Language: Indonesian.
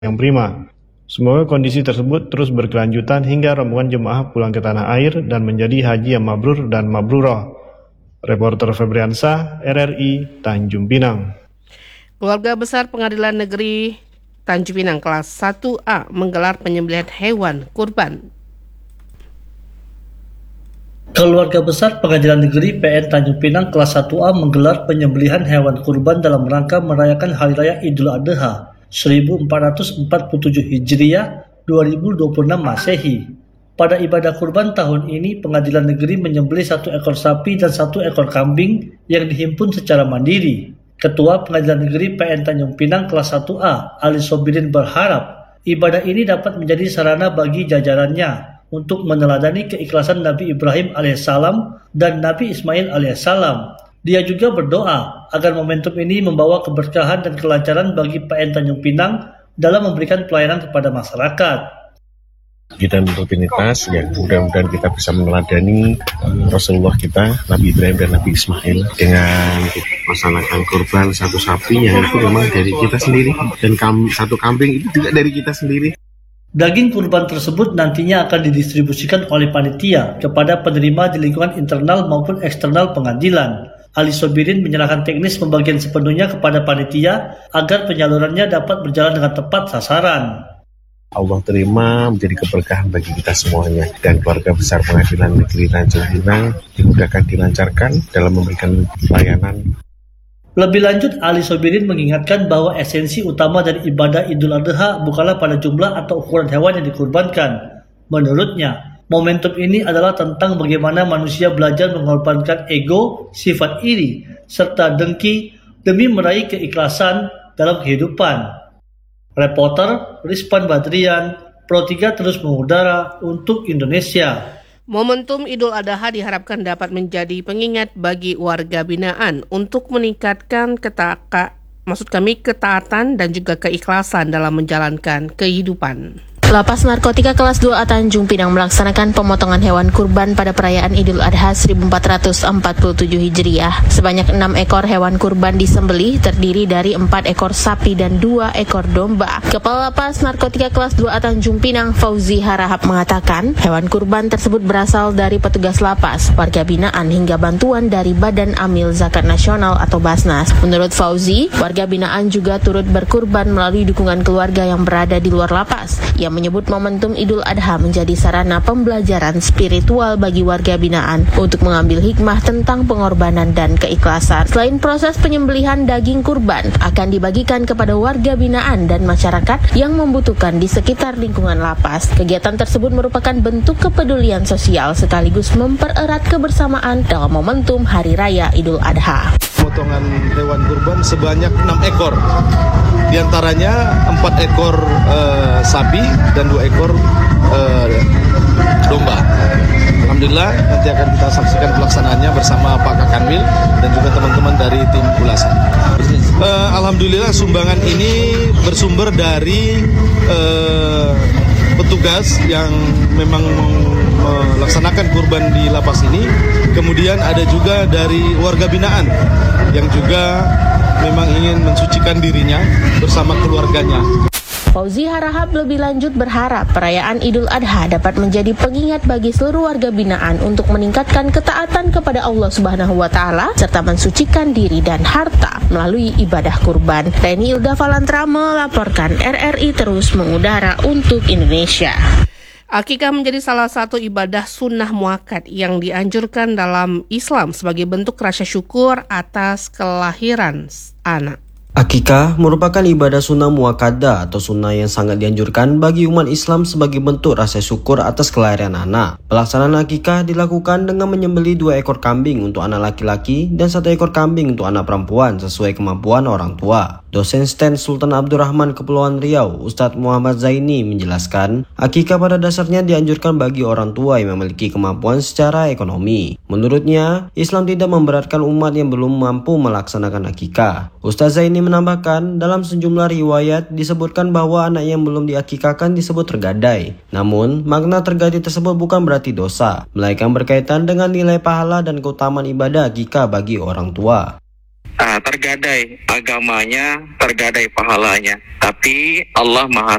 yang prima. Semoga kondisi tersebut terus berkelanjutan hingga rombongan jemaah pulang ke tanah air dan menjadi haji yang mabrur dan mabrurah. Reporter Febriansyah, RRI, Tanjung Pinang. Keluarga besar Pengadilan Negeri Tanjung Pinang kelas 1A menggelar penyembelihan hewan kurban. Keluarga besar Pengadilan Negeri PN Tanjung Pinang kelas 1A menggelar penyembelihan hewan kurban dalam rangka merayakan Hari Raya Idul Adha 1447 Hijriah 2026 Masehi. Pada ibadah kurban tahun ini, Pengadilan Negeri menyembelih 1 ekor sapi dan 1 ekor kambing yang dihimpun secara mandiri. Ketua Pengadilan Negeri PN Tanjung Pinang kelas 1A, Ali Sobirin berharap ibadah ini dapat menjadi sarana bagi jajarannya untuk meneladani keikhlasan Nabi Ibrahim alaihissalam dan Nabi Ismail alaihissalam. Dia juga berdoa agar momentum ini membawa keberkahan dan kelancaran bagi PN Tanjung Pinang dalam memberikan pelayanan kepada masyarakat. Kita rutinitas yang mudah-mudahan kita bisa meneladani Rasulullah kita, Nabi Ibrahim dan Nabi Ismail, dengan melaksanakan kurban 1 sapi yang itu memang dari kita sendiri, dan 1 kambing itu juga dari kita sendiri. Daging kurban tersebut nantinya akan didistribusikan oleh panitia kepada penerima di lingkungan internal maupun eksternal pengadilan. Ali Sobirin menyerahkan teknis pembagian sepenuhnya kepada panitia agar penyalurannya dapat berjalan dengan tepat sasaran. Allah terima menjadi keberkahan bagi kita semuanya, dan keluarga besar Pengadilan Negeri Tanjung Pinang dimudahkan dilancarkan dalam memberikan pelayanan. Lebih lanjut, Ali Sobirin mengingatkan bahwa esensi utama dari ibadah Idul Adha bukanlah pada jumlah atau ukuran hewan yang dikurbankan. Menurutnya, momentum ini adalah tentang bagaimana manusia belajar mengorbankan ego, sifat iri, serta dengki demi meraih keikhlasan dalam kehidupan. Reporter Rizpan Badrian, Pro 3 terus mengudara untuk Indonesia. Momentum Idul Adha diharapkan dapat menjadi pengingat bagi warga binaan untuk meningkatkan ketaatan dan juga keikhlasan dalam menjalankan kehidupan. Lapas Narkotika kelas 2A Tanjung Pinang melaksanakan pemotongan hewan kurban pada perayaan Idul Adha 1447 Hijriah. Sebanyak 6 ekor hewan kurban disembelih, terdiri dari 4 ekor sapi dan 2 ekor domba. Kepala Lapas Narkotika kelas 2A Tanjung Pinang, Fauzi Harahap, mengatakan hewan kurban tersebut berasal dari petugas lapas, warga binaan hingga bantuan dari Badan Amil Zakat Nasional atau Basnas. Menurut Fauzi, warga binaan juga turut berkurban melalui dukungan keluarga yang berada di luar lapas. Ia menyebut momentum Idul Adha menjadi sarana pembelajaran spiritual bagi warga binaan untuk mengambil hikmah tentang pengorbanan dan keikhlasan. Selain proses penyembelihan daging kurban akan dibagikan kepada warga binaan dan masyarakat yang membutuhkan di sekitar lingkungan lapas. Kegiatan tersebut merupakan bentuk kepedulian sosial sekaligus mempererat kebersamaan dalam momentum Hari Raya Idul Adha. Potongan hewan kurban sebanyak 6 ekor. Di antaranya 4 ekor sapi dan 2 ekor domba. Alhamdulillah nanti akan kita saksikan pelaksanaannya bersama Pak Kakanwil dan juga teman-teman dari tim ulasan. Alhamdulillah sumbangan ini bersumber dari petugas yang memang melaksanakan kurban di lapas ini. Kemudian ada juga dari warga binaan yang juga memang ingin mensucikan dirinya bersama keluarganya. Fauzi Harahap lebih lanjut berharap perayaan Idul Adha dapat menjadi pengingat bagi seluruh warga binaan untuk meningkatkan ketaatan kepada Allah Subhanahu wa Ta'ala serta mensucikan diri dan harta melalui ibadah kurban. Reni Ilda Valantra melaporkan, RRI terus mengudara untuk Indonesia. Akikah menjadi salah satu ibadah sunnah muakkad yang dianjurkan dalam Islam sebagai bentuk rasa syukur atas kelahiran anak. Akikah merupakan ibadah sunnah muakkadah atau sunnah yang sangat dianjurkan bagi umat Islam sebagai bentuk rasa syukur atas kelahiran anak. Pelaksanaan akikah dilakukan dengan menyembelih 2 ekor kambing untuk anak laki-laki dan 1 ekor kambing untuk anak perempuan sesuai kemampuan orang tua. Dosen STEN Sultan Abdurrahman Kepulauan Riau, Ustadz Muhammad Zaini menjelaskan, akikah pada dasarnya dianjurkan bagi orang tua yang memiliki kemampuan secara ekonomi. Menurutnya, Islam tidak memberatkan umat yang belum mampu melaksanakan akikah. Ustadz Zaini menambahkan, dalam sejumlah riwayat disebutkan bahwa anak yang belum diakikahkan disebut tergadai. Namun, makna tergadai tersebut bukan berarti dosa, melainkan berkaitan dengan nilai pahala dan keutamaan ibadah akikah bagi orang tua. tergadai agamanya, tergadai pahalanya. Tapi Allah Maha